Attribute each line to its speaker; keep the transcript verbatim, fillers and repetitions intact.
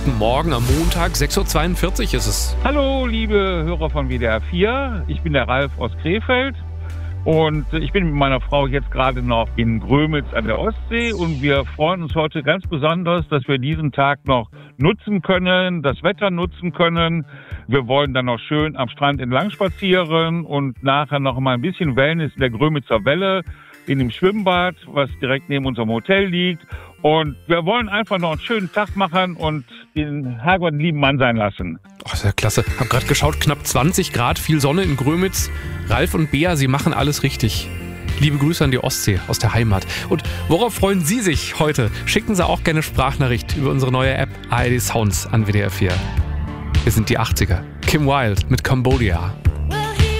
Speaker 1: Guten Morgen am Montag, sechs Uhr zweiundvierzig ist es.
Speaker 2: Hallo, liebe Hörer von W D R vier. Ich bin der Ralf aus Krefeld und ich bin mit meiner Frau jetzt gerade noch in Grömitz an der Ostsee und wir freuen uns heute ganz besonders, dass wir diesen Tag noch nutzen können, das Wetter nutzen können. Wir wollen dann noch schön am Strand entlang spazieren und nachher noch mal ein bisschen Wellness in der Grömitzer Welle in dem Schwimmbad, was direkt neben unserem Hotel liegt. Und wir wollen einfach noch einen schönen Tag machen und den Herrgott einen lieben Mann sein lassen.
Speaker 1: Oh, ist ja klasse. Hab gerade geschaut, knapp zwanzig Grad, viel Sonne in Grömitz. Ralf und Bea, Sie machen alles richtig. Liebe Grüße an die Ostsee aus der Heimat. Und worauf freuen Sie sich heute? Schicken Sie auch gerne Sprachnachricht über unsere neue App A R D Sounds an W D R vier. Wir sind die achtziger. Kim Wilde mit Cambodia.